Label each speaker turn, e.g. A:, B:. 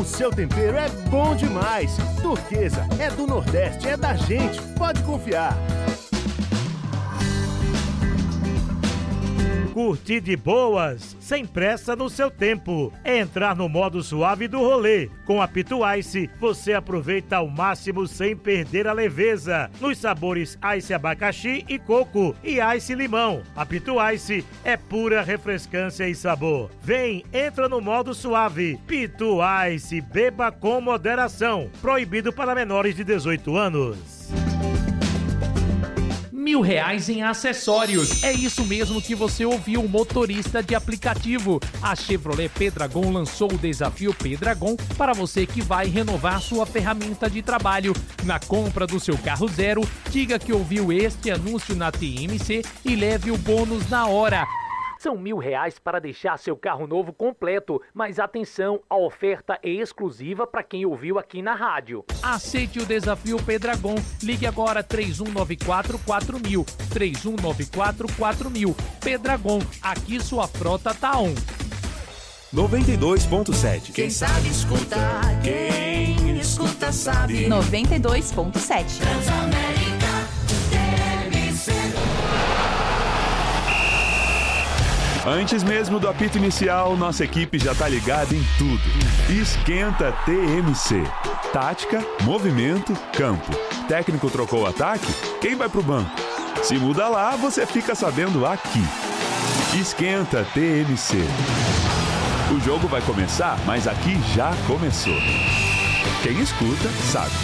A: seu tempero é bom demais. Turquesa é do Nordeste, é da gente, pode confiar.
B: Curtir de boas, sem pressa no seu tempo. É entrar no modo suave do rolê. Com a Pitu Ice, você aproveita ao máximo sem perder a leveza. Nos sabores Ice abacaxi e coco e Ice limão. A Pitu Ice é pura refrescância e sabor. Vem, entra no modo suave. Pitu Ice, beba com moderação. Proibido para menores de 18 anos.
C: R$1.000 em acessórios. É isso mesmo que você ouviu, motorista de aplicativo. A Chevrolet Pendragon lançou o desafio Pendragon para você que vai renovar sua ferramenta de trabalho. Na compra do seu carro zero, diga que ouviu este anúncio na TMC e leve o bônus na hora. São R$1.000 para deixar seu carro novo completo, mas atenção, a oferta é exclusiva para quem ouviu aqui na rádio. Aceite o desafio Pendragon. Ligue agora 3194-4000. 3194-4000. Pendragon, aqui sua frota tá on.
D: 92.7.
E: Quem sabe escutar, quem escuta sabe.
F: 92.7.
E: Transamérica, TMC.
D: Antes mesmo do apito inicial, nossa equipe já tá ligada em tudo. Esquenta TMC. Tática, movimento, campo. Técnico trocou o ataque? Quem vai pro banco? Se muda lá, você fica sabendo aqui. Esquenta TMC. O jogo vai começar, mas aqui já começou. Quem escuta, sabe.